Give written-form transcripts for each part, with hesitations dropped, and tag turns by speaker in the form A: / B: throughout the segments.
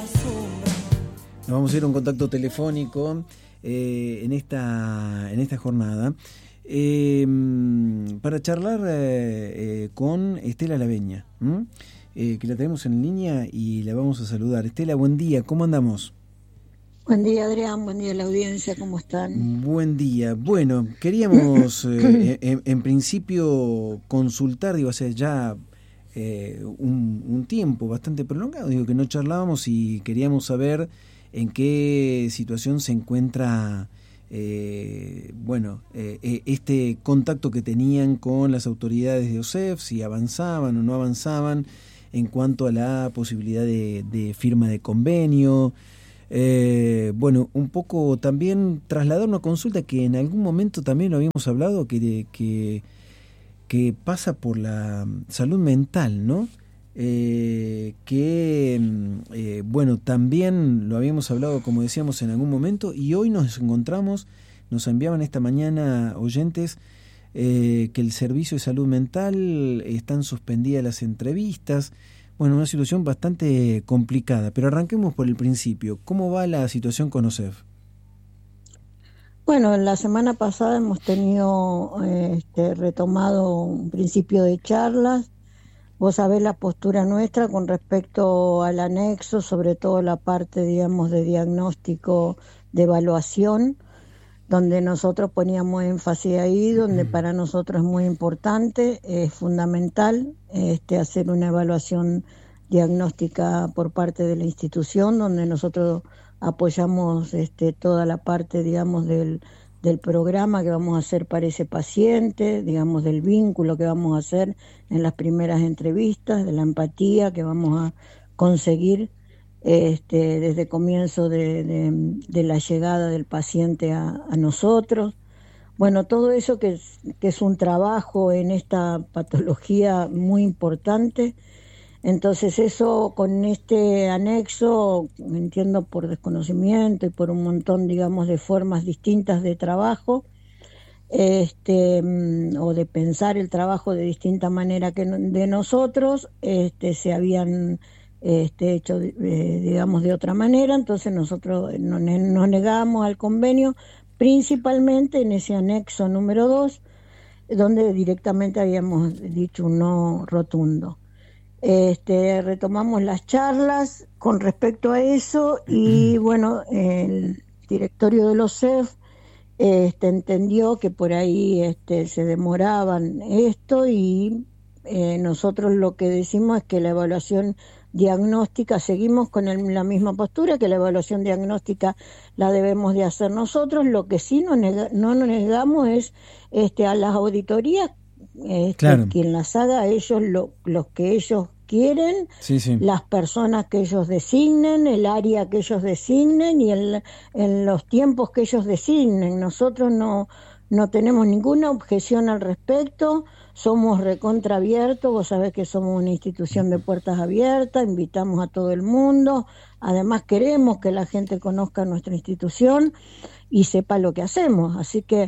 A: Nos vamos a ir a un contacto telefónico en esta jornada para charlar con Estela Laveña, que la tenemos en línea y la vamos a saludar. Estela, buen día, ¿cómo andamos?
B: Buen día, Adrián, buen día a la audiencia, ¿cómo están?
A: Buen día. Bueno, queríamos en principio consultar, hace ya un tiempo bastante prolongado, que no charlábamos y queríamos saber en qué situación se encuentra este contacto que tenían con las autoridades de OSEF, si avanzaban o no avanzaban en cuanto a la posibilidad de firma de convenio. Un poco también trasladar una consulta que en algún momento también lo habíamos hablado, que pasa por la salud mental, ¿no? También lo habíamos hablado, como decíamos, en algún momento, y hoy nos encontramos, nos enviaban esta mañana oyentes que el servicio de salud mental están suspendidas las entrevistas. Bueno, una situación bastante complicada, pero arranquemos por el principio. ¿Cómo va la situación con OSEF?
B: Bueno, la semana pasada hemos tenido retomado un principio de charlas. Vos sabés la postura nuestra con respecto al anexo, sobre todo la parte, digamos, de diagnóstico, de evaluación, donde nosotros poníamos énfasis ahí, donde para nosotros es muy importante, es fundamental hacer una evaluación diagnóstica por parte de la institución, donde nosotros apoyamos toda la parte, digamos, del programa que vamos a hacer para ese paciente, digamos, del vínculo que vamos a hacer en las primeras entrevistas, de la empatía que vamos a conseguir desde el comienzo de la llegada del paciente a nosotros. Bueno, todo eso que es un trabajo en esta patología muy importante. Entonces eso con este anexo, entiendo por desconocimiento y por un montón, digamos, de formas distintas de trabajo, o de pensar el trabajo de distinta manera que de nosotros, se habían hecho, digamos, de otra manera. Entonces nosotros nos negamos al convenio, principalmente en ese anexo número 2, donde directamente habíamos dicho un no rotundo. Retomamos las charlas con respecto a eso y bueno, el directorio de los CEF entendió que por ahí se demoraban esto y nosotros lo que decimos es que la evaluación diagnóstica, seguimos con la misma postura, que la evaluación diagnóstica la debemos de hacer nosotros. Lo que sí no nos negamos es a las auditorías,
A: claro,
B: quien las haga, ellos los que ellos quieren,
A: sí.
B: Las personas que ellos designen, el área que ellos designen y en los tiempos que ellos designen. Nosotros no tenemos ninguna objeción al respecto, somos recontra abiertos, vos sabés que somos una institución de puertas abiertas, invitamos a todo el mundo, además queremos que la gente conozca nuestra institución y sepa lo que hacemos, así que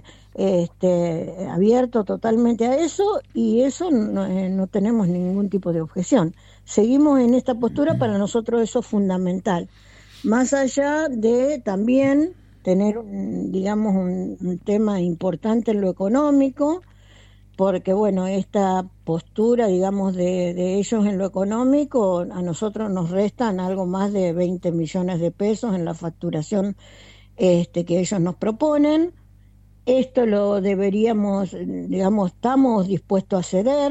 B: abierto totalmente a eso, y eso no tenemos ningún tipo de objeción. Seguimos en esta postura, para nosotros eso es fundamental, más allá de también tener, digamos, un tema importante en lo económico, porque bueno, esta postura, digamos, de ellos en lo económico, a nosotros nos restan algo más de 20 millones de pesos en la facturación que ellos nos proponen. Esto lo deberíamos, digamos, estamos dispuestos a ceder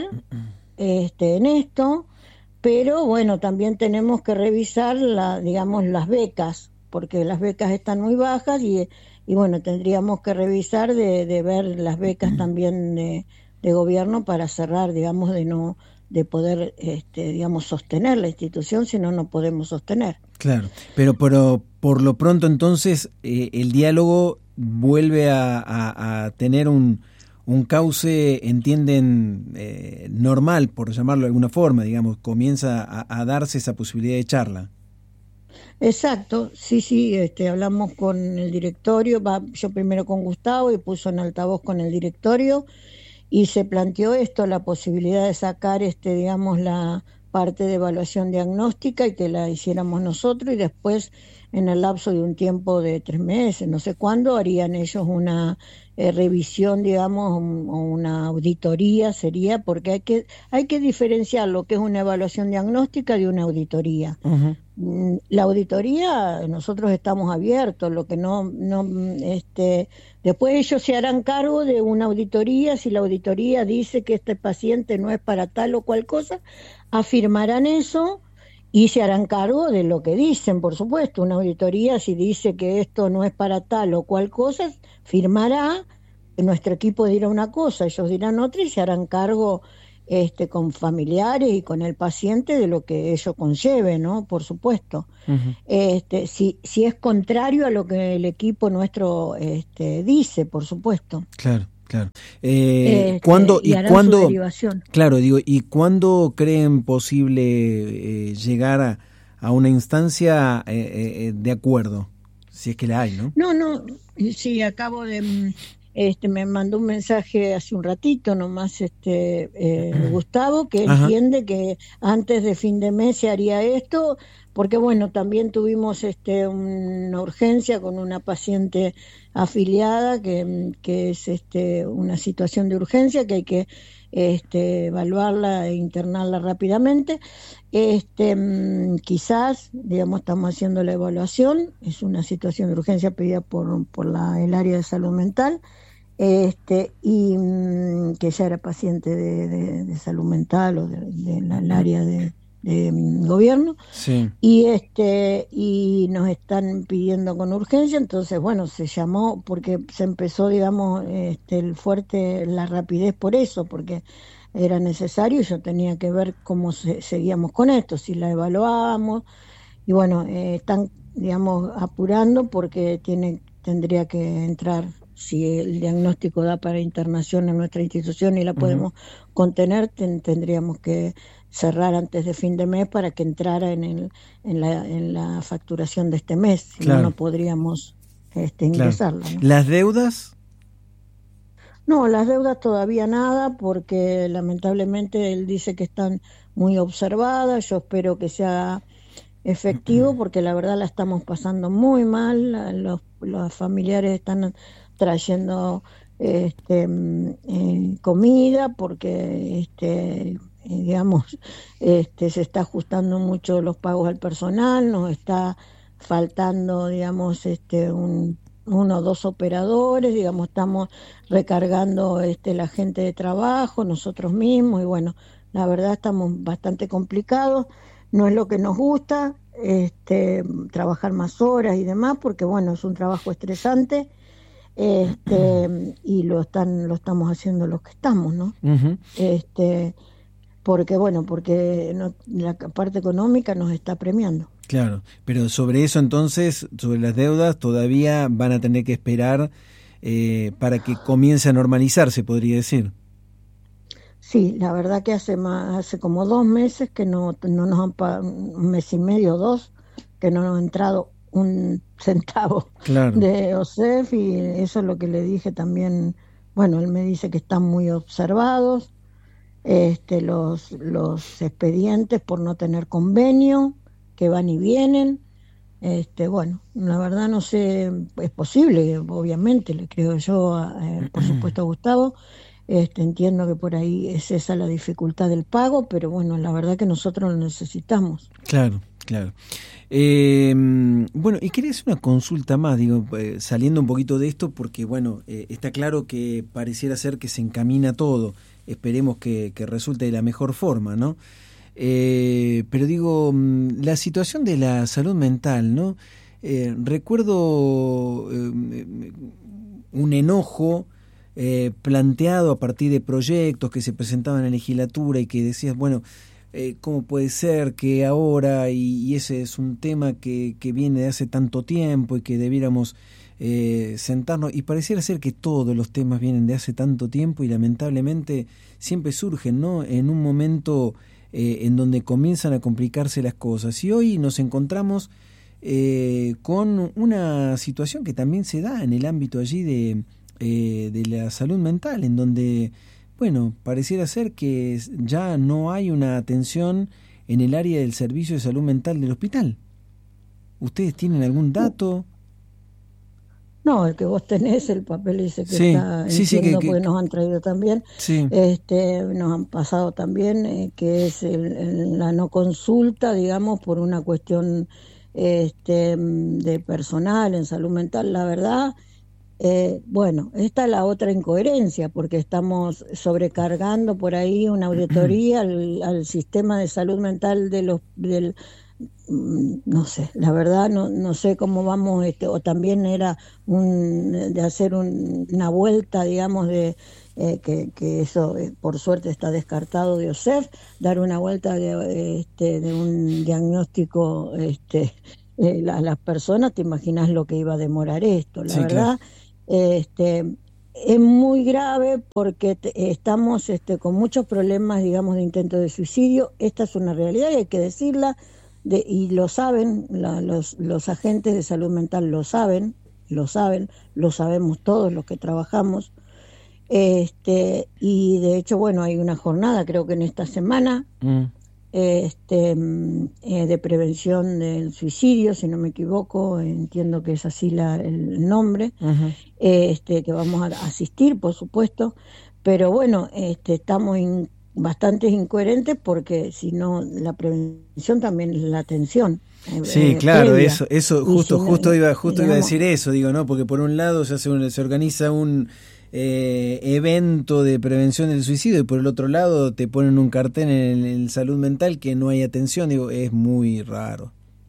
B: en esto, pero bueno, también tenemos que revisar digamos, las becas, porque las becas están muy bajas y bueno, tendríamos que revisar de ver las becas también de gobierno para cerrar, digamos, de poder, digamos, sostener la institución, si no, no podemos sostener.
A: Claro, pero por lo pronto entonces el diálogo vuelve a tener un cauce, entienden, normal, por llamarlo de alguna forma, digamos, comienza a darse esa posibilidad de charla.
B: Exacto, sí, hablamos con el directorio, yo primero con Gustavo y puso en altavoz con el directorio, y se planteó esto, la posibilidad de sacar, digamos, parte de evaluación diagnóstica y que la hiciéramos nosotros y después en el lapso de un tiempo de 3 meses, no sé cuándo, harían ellos una revisión, digamos, o una auditoría sería, porque hay que diferenciar lo que es una evaluación diagnóstica de una auditoría.
A: Ujú.
B: La auditoría, nosotros estamos abiertos, lo que después ellos se harán cargo de una auditoría, si la auditoría dice que este paciente no es para tal o cual cosa, afirmarán eso y se harán cargo de lo que dicen, por supuesto. Una auditoría, si dice que esto no es para tal o cual cosa, firmará, nuestro equipo dirá una cosa, ellos dirán otra y se harán cargo con familiares y con el paciente de lo que ello conlleve, ¿no? Por supuesto.
A: Ujú.
B: Si es contrario a lo que el equipo nuestro dice, por supuesto.
A: Claro, claro.
B: ¿Cuándo y harán su derivación?
A: Claro, digo, ¿y cuándo creen posible llegar a una instancia de acuerdo? Si es que la hay, ¿no?
B: No, sí, acabo de... me mandó un mensaje hace un ratito nomás Gustavo, que
A: Ajá.
B: entiende que antes de fin de mes se haría esto, porque bueno, también tuvimos una urgencia con una paciente afiliada que es una situación de urgencia que hay que evaluarla e internarla rápidamente. Quizás, digamos, estamos haciendo la evaluación, es una situación de urgencia pedida por el área de salud mental, y que ella era paciente de salud mental o del área de gobierno,
A: Sí.
B: y nos están pidiendo con urgencia. Entonces bueno, se llamó porque se empezó, digamos, la rapidez por eso, porque era necesario y yo tenía que ver cómo seguíamos con esto, si la evaluábamos, y bueno, están, digamos, apurando porque tendría que entrar, si el diagnóstico da para internación en nuestra institución y la
A: Ujú.
B: podemos contener, tendríamos que cerrar antes de fin de mes para que entrara en la facturación de este mes, si no,
A: Claro,
B: no podríamos
A: claro.
B: ingresarla, ¿no?
A: ¿Las deudas?
B: No, las deudas todavía nada, porque lamentablemente él dice que están muy observadas. Yo espero que sea efectivo, porque la verdad la estamos pasando muy mal. Los familiares están trayendo comida, porque digamos, se está ajustando mucho los pagos al personal, nos está faltando, digamos, uno o dos operadores, digamos, estamos recargando la gente de trabajo, nosotros mismos, y bueno, la verdad estamos bastante complicados. No es lo que nos gusta, trabajar más horas y demás, porque bueno, es un trabajo estresante, y lo estamos haciendo los que estamos, ¿no?
A: Ujú.
B: Porque bueno, porque la parte económica nos está premiando.
A: Claro, pero sobre eso entonces, sobre las deudas, todavía van a tener que esperar para que comience a normalizarse, podría decir.
B: Sí, la verdad que hace como 2 meses que no nos han pagado, un mes y medio, dos, que no nos ha entrado un centavo
A: Claro,
B: de OSEF, y eso es lo que le dije también. Bueno, él me dice que están muy observados, los expedientes por no tener convenio, que van y vienen. Bueno, la verdad no sé, es posible, obviamente, le creo yo, por supuesto, a Gustavo. Entiendo que por ahí es esa la dificultad del pago, pero bueno, la verdad que nosotros lo necesitamos.
A: claro, claro. Bueno, y quería hacer una consulta más, digo, saliendo un poquito de esto, porque bueno, está claro que pareciera ser que se encamina todo. Esperemos que resulte de la mejor forma, ¿no? Pero digo, la situación de la salud mental, ¿no? Recuerdo un enojo planteado a partir de proyectos que se presentaban en la legislatura y que decías, bueno, ¿cómo puede ser que ahora, y ese es un tema que viene de hace tanto tiempo y que debiéramos sentarnos, y pareciera ser que todos los temas vienen de hace tanto tiempo y lamentablemente siempre surgen, ¿no? En un momento en donde comienzan a complicarse las cosas, y hoy nos encontramos con una situación que también se da en el ámbito allí de la salud mental, en donde, bueno, pareciera ser que ya no hay una atención en el área del servicio de salud mental del hospital. ¿Ustedes tienen algún dato?
B: No, el que vos tenés, el papel ese que
A: Sí,
B: está,
A: sí, sí,
B: entiendo, porque nos han traído también,
A: sí.
B: Nos han pasado también, que es la no consulta, digamos, por una cuestión de personal en salud mental. La verdad, bueno, esta es la otra incoherencia, porque estamos sobrecargando por ahí una auditoría al sistema de salud mental no sé, la verdad no sé cómo vamos, o también era de hacer una vuelta, digamos, que eso por suerte está descartado de OSEF, dar una vuelta de un diagnóstico a las personas. Te imaginas lo que iba a demorar esto, la
A: Sí,
B: verdad. Claro. Es muy grave porque estamos con muchos problemas, digamos, de intento de suicidio. Esta es una realidad y hay que decirla. Y lo saben, los agentes de salud mental lo sabemos todos los que trabajamos. Y de hecho, bueno, hay una jornada, creo que en esta semana, de prevención del suicidio, si no me equivoco, entiendo que es así el nombre, que vamos a asistir, por supuesto, pero bueno, estamos bastante incoherentes, porque si no, la prevención también es la atención.
A: Sí, claro,
B: previa.
A: eso justo iba a decir eso, digo, ¿no? Porque por un lado se organiza un evento de prevención del suicidio y por el otro lado te ponen un cartel en salud mental que no hay atención, digo, es muy raro.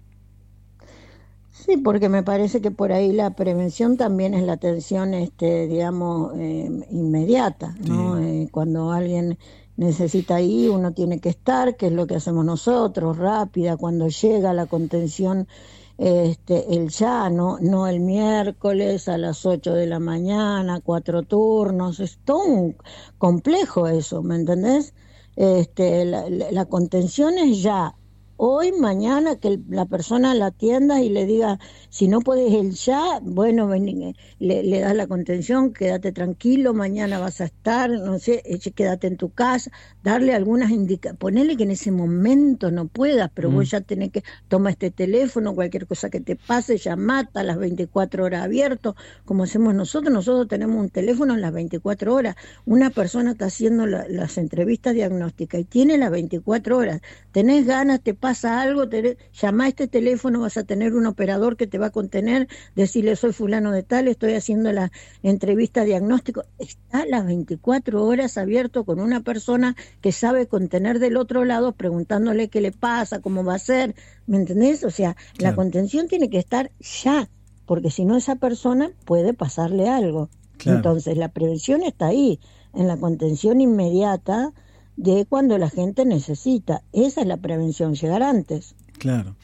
B: Sí, porque me parece que por ahí la prevención también es la atención, digamos, inmediata, ¿no? Sí. Cuando alguien necesita ir, uno tiene que estar, que es lo que hacemos nosotros, rápida, cuando llega la contención, el ya, no el miércoles a las 8 de la mañana, 4 turnos, es todo un complejo eso, ¿me entendés? La contención es ya. Hoy, mañana, que la persona la atienda y le diga, si no puedes el ya, bueno, le das la contención, quédate tranquilo, mañana vas a estar, no sé, quédate en tu casa, darle algunas indicaciones, ponerle que en ese momento no puedas, pero vos ya tenés que, toma este teléfono, cualquier cosa que te pase, llamate a las 24 horas abierto, como hacemos nosotros tenemos un teléfono en las 24 horas, una persona está haciendo las entrevistas diagnósticas y tiene las 24 horas, tenés ganas, te pasa algo, llama a este teléfono, vas a tener un operador que te va a contener, decirle soy fulano de tal, estoy haciendo la entrevista diagnóstico, está a las 24 horas abierto con una persona que sabe contener del otro lado, preguntándole qué le pasa, cómo va a ser, ¿me entendés? O sea, claro. La contención tiene que estar ya, porque si no esa persona puede pasarle algo. Claro. Entonces la prevención está ahí, en la contención inmediata, de cuando la gente necesita. Esa es la prevención, llegar antes.
A: Claro.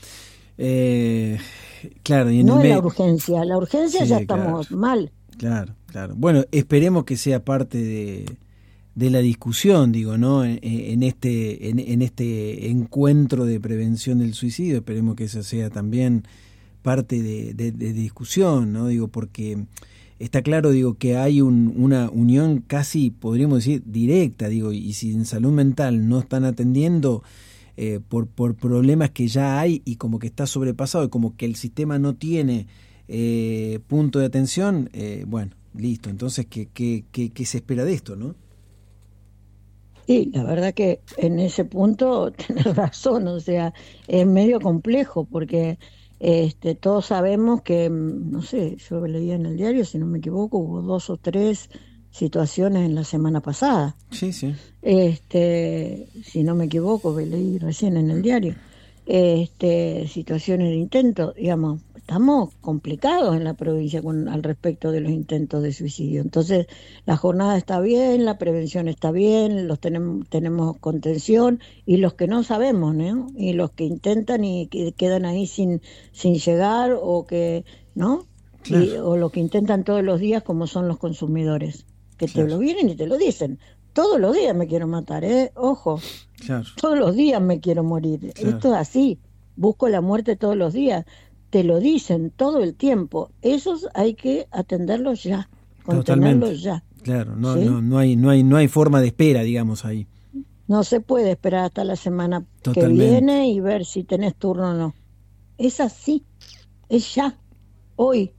A: Claro. Y
B: no en la urgencia sí, ya estamos
A: claro.
B: mal.
A: Claro. Bueno, esperemos que sea parte de la discusión, digo, ¿no? En este encuentro de prevención del suicidio, esperemos que esa sea también parte de discusión, ¿no? Digo, porque está claro, digo, que hay una unión casi, podríamos decir, directa, digo, y si en salud mental no están atendiendo por problemas que ya hay y como que está sobrepasado y como que el sistema no tiene punto de atención, bueno, listo, entonces, ¿qué se espera de esto, no?
B: Sí, la verdad que en ese punto tenés razón, o sea, es medio complejo porque todos sabemos que, no sé, yo leía en el diario, si no me equivoco, hubo 2 o 3 situaciones en la semana pasada.
A: Sí.
B: Si no me equivoco, que leí recién en el diario, situaciones de intento, digamos, estamos complicados en la provincia al respecto de los intentos de suicidio. Entonces, la jornada está bien, la prevención está bien, tenemos contención, y los que no sabemos, ¿no? Y los que intentan y que quedan ahí sin llegar, o que, ¿no? Claro. O los que intentan todos los días, como son los consumidores, que claro. Te lo vienen y te lo dicen. Todos los días me quiero matar, ojo. Claro. Todos los días me quiero morir. Claro. Esto es así. Busco la muerte todos los días. Te lo dicen todo el tiempo. Esos hay que atenderlos ya, contenerlos ya.
A: Claro,
B: ¿sí?
A: no hay forma de espera, digamos, ahí.
B: No se puede esperar hasta la semana que
A: Totalmente.
B: viene y ver si tenés turno o no. Es así, es ya, hoy.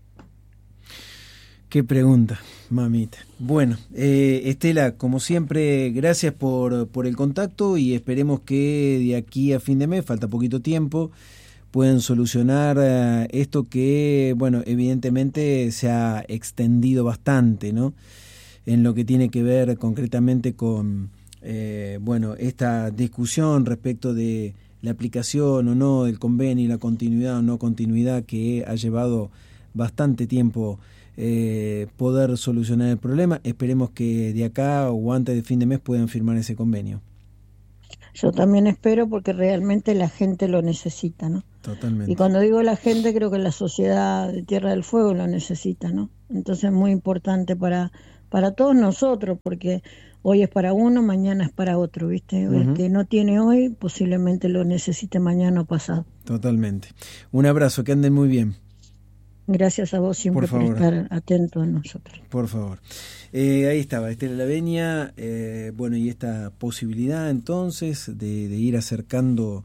A: Qué pregunta, mamita. Bueno, Estela, como siempre, gracias por el contacto y esperemos que de aquí a fin de mes, falta poquito tiempo, puedan solucionar esto que, bueno, evidentemente se ha extendido bastante, ¿no? En lo que tiene que ver concretamente con, bueno, esta discusión respecto de la aplicación o no del convenio y la continuidad o no continuidad que ha llevado bastante tiempo poder solucionar el problema. Esperemos que de acá o antes de fin de mes puedan firmar ese convenio.
B: Yo también espero porque realmente la gente lo necesita, ¿no?
A: Totalmente.
B: Y cuando digo la gente, creo que la sociedad de Tierra del Fuego lo necesita, ¿no? Entonces es muy importante para todos nosotros, porque hoy es para uno, mañana es para otro, ¿viste?
A: Uh-huh.
B: El que no tiene hoy posiblemente lo necesite mañana o pasado.
A: Totalmente. Un abrazo, que anden muy bien.
B: Gracias a vos siempre por estar atento a nosotros.
A: Por favor. Ahí estaba Estela Laveña, bueno, y esta posibilidad entonces de ir acercando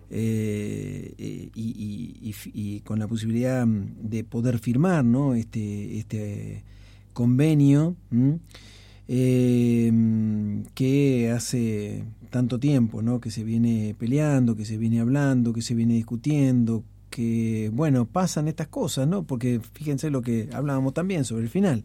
A: y con la posibilidad de poder firmar, ¿no? este convenio que hace tanto tiempo, ¿no? Que se viene peleando, que se viene hablando, que se viene discutiendo, que, bueno, pasan estas cosas, ¿no? Porque fíjense lo que hablábamos también sobre el final.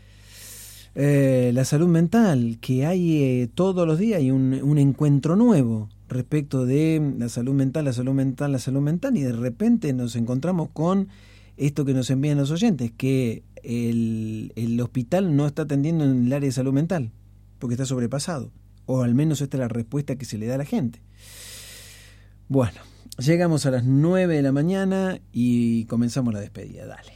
A: La salud mental, que hay todos los días hay un encuentro nuevo respecto de la salud mental, y de repente nos encontramos con esto que nos envían los oyentes, que el hospital no está atendiendo en el área de salud mental, porque está sobrepasado, o al menos esta es la respuesta que se le da a la gente. Bueno, llegamos a las 9 de la mañana y comenzamos la despedida. Dale.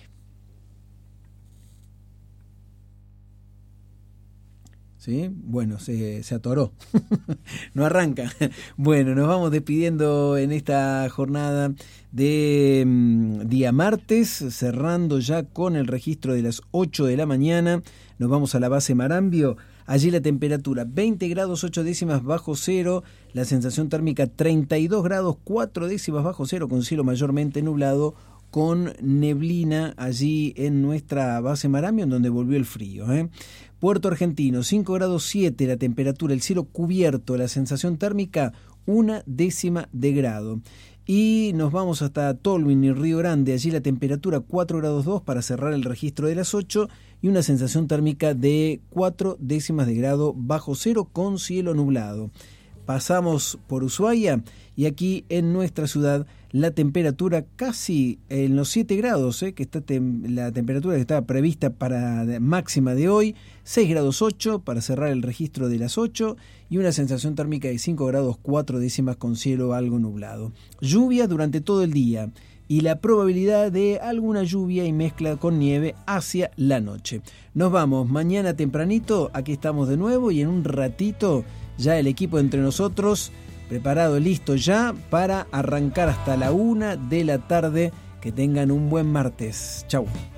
A: ¿Sí? Bueno, se atoró. No arranca. Bueno, nos vamos despidiendo en esta jornada de día martes, cerrando ya con el registro de las 8 de la mañana. Nos vamos a la base Marambio. Allí la temperatura 20 grados 8 décimas bajo cero, la sensación térmica 32 grados 4 décimas bajo cero, con cielo mayormente nublado, con neblina allí en nuestra base Marambio, en donde volvió el frío. Puerto Argentino 5 grados 7 la temperatura, el cielo cubierto, la sensación térmica 1 décima de grado. Y nos vamos hasta Tolwyn y Río Grande, allí la temperatura 4 grados 2 para cerrar el registro de las 8 y una sensación térmica de 4 décimas de grado bajo cero, con cielo nublado. Pasamos por Ushuaia y aquí en nuestra ciudad la temperatura casi en los 7 grados, que está la temperatura que estaba prevista para máxima de hoy, 6 grados 8 para cerrar el registro de las 8 y una sensación térmica de 5 grados 4 décimas con cielo algo nublado. Lluvia durante todo el día y la probabilidad de alguna lluvia y mezcla con nieve hacia la noche. Nos vamos mañana tempranito, aquí estamos de nuevo y en un ratito ya el equipo entre nosotros preparado, listo ya para arrancar hasta la 1 de la tarde. Que tengan un buen martes. Chau.